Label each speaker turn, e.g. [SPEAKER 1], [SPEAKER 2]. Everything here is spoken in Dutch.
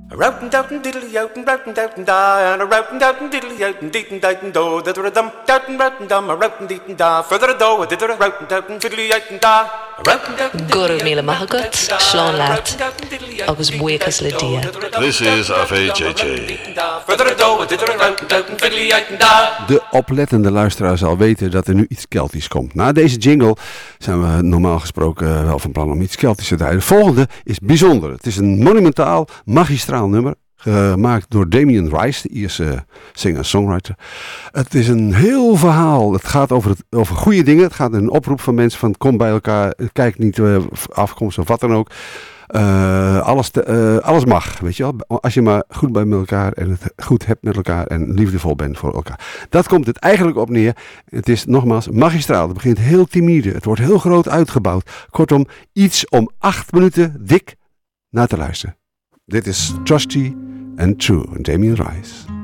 [SPEAKER 1] Routin' doutin' diddly outin' routin' doutin' da, and a routin' doutin' diddly outin' deetin' doutin' do, that a dum doutin' routin' dum, a routin' deetin' da, further a do, a didder a routin' doutin' diddly outin' da.
[SPEAKER 2] Guru Mila Mahagut, Sean Latt, agus Buikas Lydia.
[SPEAKER 3] This is AVJJ.
[SPEAKER 4] De oplettende luisteraar zal weten dat er nu iets Keltisch komt. Na deze jingle zijn we normaal gesproken wel van plan om iets Keltisch te draaien. De volgende is bijzonder. Het is een monumentaal, magistraal nummer. Gemaakt door Damien Rice, de Ierse singer-songwriter. Het is een heel verhaal. Het gaat over goede dingen. Het gaat een oproep van mensen van kom bij elkaar. Kijk niet afkomst of wat dan ook. Alles mag, weet je wel. Als je maar goed bij elkaar en het goed hebt met elkaar en liefdevol bent voor elkaar. Dat komt het eigenlijk op neer. Het is nogmaals magistraal. Het begint heel timide. Het wordt heel groot uitgebouwd. Kortom, iets om 8 minuten dik naar te luisteren. Dit is Trusty and True, Damien Rice.